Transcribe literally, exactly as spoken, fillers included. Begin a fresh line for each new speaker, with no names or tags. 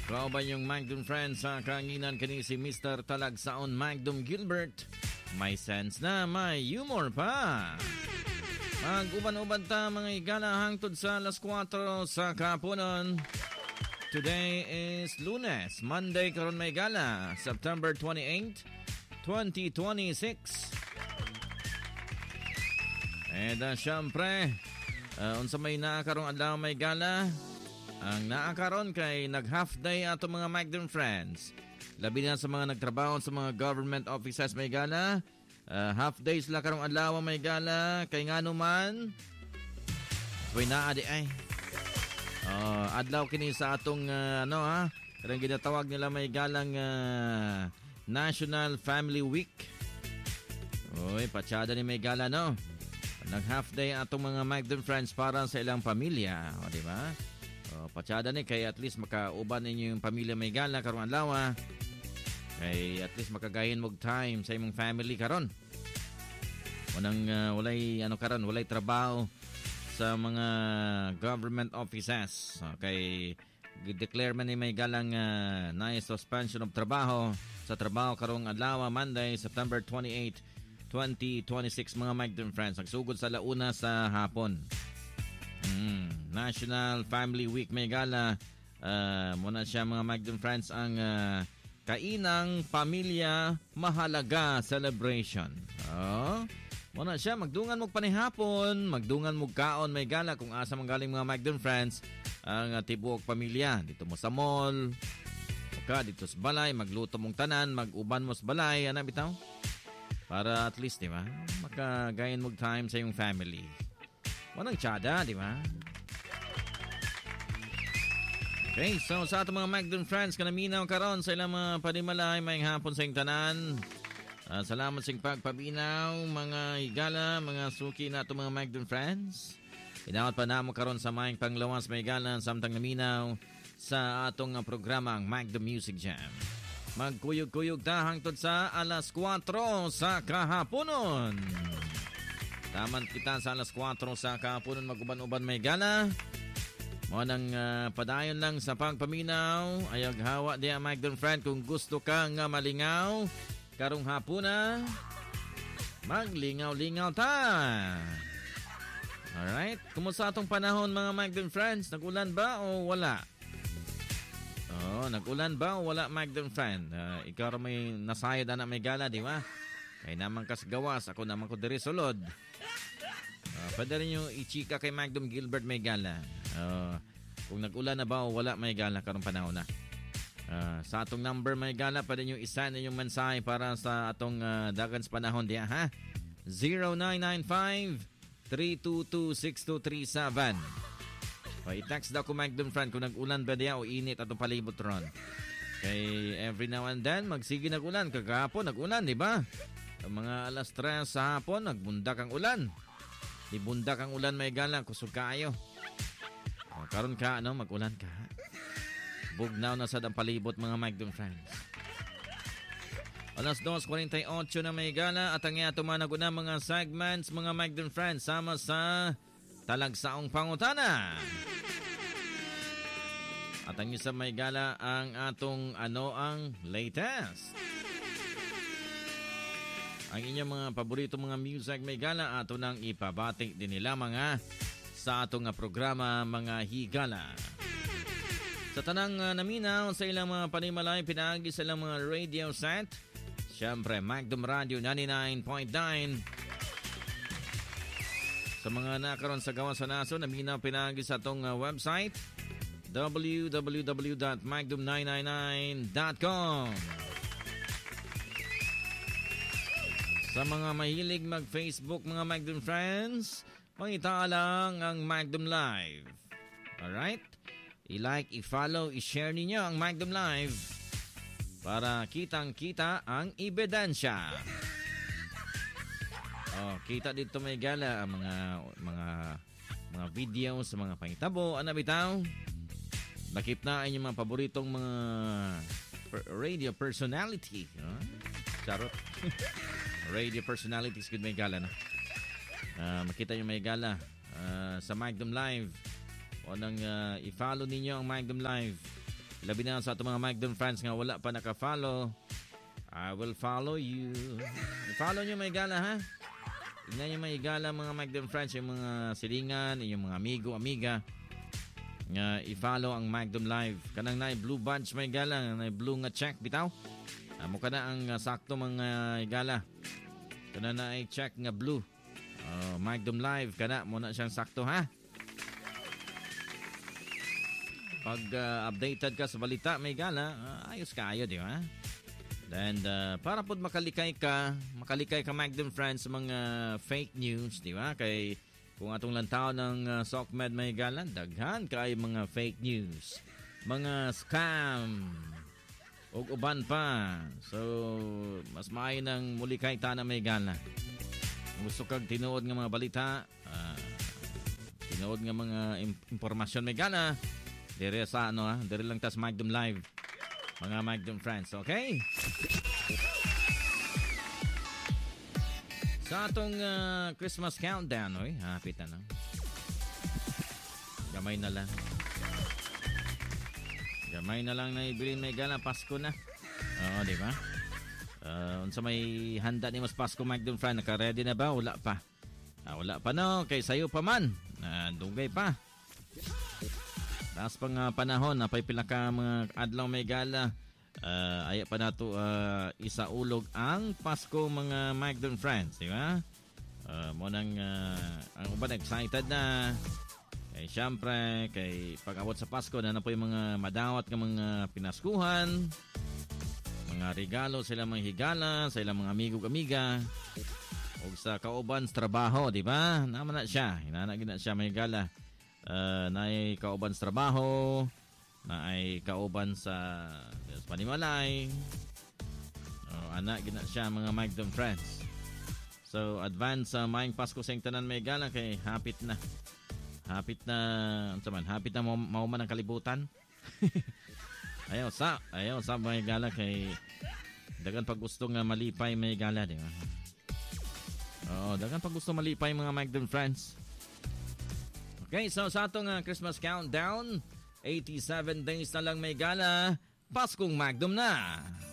Kauban yung Magdum Friends sa kanginan kani si Mister Talagsaon Magdum Gilbert. May sense na, may humor pa. Mag-uban-uban ta mga igala hangtod sa alas kwatro sa kapunon. Today is Lunes, Monday karon may gala, September twenty-eighth, twenty twenty-six. Eh da syempre, uh, unsa may nakarong adlaw may gala, ang naakaron kay nag-half day ato mga Magdum Friends. Labi na sa mga nagtrabaho sa mga government offices may gala. Uh, half day sila karong adlaw may gala. Kay nga naman, way na adi ay. Uh, adlaw kini sa atong uh, ano ha, karang ginatawag nila may galang uh, National Family Week. Oy, patsada ni may gala no. Nag-half day atong mga Magdum Friends para sa ilang pamilya, o di ba? O, patsada ni kay at least makauban ninyo yung pamilya may gala karong adlaw. Kay at least makagahin mog time sa imong family karon. Unang uh, walay ano karon, walay trabaho sa mga government offices. Okay, declare man ni may galang uh, na suspension of trabaho sa trabaho karong adlaw Monday, September twenty-eighth, twenty twenty-six mga Magdum Friends. Nagsugod sa launa sa hapon. Mm, National Family Week may gala. Uh, muna siya mga Magdum Friends ang uh, Kainang Pamilya Mahalaga Celebration. Oh, muna siya magdungan mo panihapon, magdungan mo kaon may gala kung asa manggaling mga Magdum Friends ang uh, tibuok pamilya. Dito mo sa mall, o ka dito sa balay, magluto mong tanan, mag-uban mo sa balay, ano bitaw? Para at least, di ba, makagayin mo time sa iyong family. Walang tsada, di ba? Okay, so sa ating mga Magdum Friends, kanaminaw karon sa ilang mga panimalay, may hapon sa iyong tanan. Uh, salamat sa iyong pagpabinaw, mga higala, mga suki na itong mga Magdum Friends. Inawat pa na mo karon sa mayang panglawas may higala, samtang naminaw sa atong programang Magdum Music Jam. Magkuyog-kuyog ta hangtod sa alas kwatro sa kahaponon. Taman kita sa alas kwatro sa kahaponon mag-uban-uban may gala. Mo nang uh, padayon lang sa pagpaminaw. Ayag hawa di ang Magdum Friend kung gusto ka nga malingaw. Karong hapuna, maglingaw-lingaw ta. Alright, kumusta atong panahon mga Magdum Friends? Nagulan ba o wala? Oh, nag-ulan ba o wala Magdum Friend? Uh, ikaw may nasayad na may gala, di ba? Kaya naman kas gawas, ako naman ko diri sulod. Uh, pwede rin yung i-chika kay Magdum Gilbert may gala. Uh, kung nag-ulan na ba o wala may gala karong panahon na. Uh, sa atong number may gala, pwede nyo isa na yung mensahe para sa atong uh, dagan sa panahon diya, ha? zero nine nine five, three two two, six two three seven. O, i-text daw ko Magdum Friend kung nag-ulan ba diya o init atong palibot ron. Kay every now and then, magsige nag-ulan. Kagahapon nag-ulan, di ba? Ang mga alas tres sa hapon, nagbundak ang ulan. Di bundak ang ulan may gala, kusog kaayo. O, karon ka, ano, mag-ulan ka. Bugnaw na sa ang palibot mga Magdum Friends. Alas dos forty-eight na may gala at ang yato managuna mga segments mga Magdum Friends sama sa Talagsaong Pangutana. At ang isa may gala ang atong ano ang latest. Ang inyong mga paborito mga music may gala ato nang ipabati din nila mga sa atong programa mga higala. Sa tanang uh, naminaw sa ilang mga panimalay pinagi sa ilang mga radio set. Siyempre Magdum Radio ninety-nine point nine. Sa mga nakaroon sa gawa sa naso, naminaw pinagi sa atong uh, website w w w dot magdum nine nine nine dot com. Sa mga mahilig mag-Facebook mga Magdum Friends, pangita lang ang Magdum Live. Alright? I-like, i-follow, i-share ninyo ang Magdum Live para kitang-kita ang ebidensya. Oh, kita dito may gala ang mga mga mga videos sa mga pangitabo. Ano bitaw? Bakit na ang mga paboritong mga per- radio personality. Huh? Charot. Radio personalities good may gala na. Uh, makita yung may gala uh, sa Magdum Live. O nang uh, i-follow ninyo ang Magdum Live Labi na sa atong mga Magdon friends nga wala pa naka-follow. I will follow you. I-follow nyo may gala, ha? Tignan nyo may gala mga Magdon friends, yung mga silingan, yung mga amigo, amiga. Nga i-follow ang Magdon Live. Kanang na blue badge may gala, na blue nga check, bitaw. Amo ka na ang uh, sakto mga igala. Kana na ay check nga blue. Uh, Magdon Live, kana mo na siyang sakto, ha? Pag uh, updated ka sa balita, may gala, uh, ayos ka ayo, di ba? And uh, para po makalikay ka, makalikay ka Magdon friends sa mga fake news, di ba? Kay kung atong lantaw ng uh, SOCMED may gala, daghan kay mga fake news, mga scam, o uban pa. So, mas maayo nang muli kay ta na may gala. Gusto kag tinuod nga mga balita, uh, tinuod nga mga im- impormasyon may gala, dire sa ano ha, dire lang tas Magdon Live. Mga Magdon friends, okay? Sa atong uh, Christmas countdown, oy, hapit na lang. Gamay na lang. Gamay na lang na ibilin may gala, Pasko na. Oo, di ba? Uh, unsa may handa ni mas Pasko Magdon friend, naka-ready na ba? Wala pa. Ah, wala pa no, kay sayo pa man. Uh, dugay pa. Taas pang uh, panahon, napay pila ka mga adlaw may gala. Uh, aya pa nato uh, isaulog ang Pasko mga Magdon friends, di ba? Uh, mo nang uh, ang uban excited na. Kay syempre, kay pag-abot sa Pasko na na po yung mga madawat ng mga pinaskuhan, mga regalo sa ilang mga higala, sa ilang mga amigo-amiga, o sa kauban sa trabaho, di ba? Naman na siya, hinanagin na siya may higala. Uh, na ay kauban sa trabaho, na ay kauban sa, sa panimalay, uh, anak gina siya mga Magdon friends. So advance sa uh, maing Pasko sa tanan may gala kay hapit na hapit na ano man, hapit na mauman ang kalibutan. Ayaw sa ayaw sa may gala kay dagan pag gusto nga malipay may gala, di ba? Oo, dagan pag gusto malipay mga Magdon friends. Okay, so sa atong uh, Christmas countdown, eighty-seven days na lang may gala, Paskong Magdon na.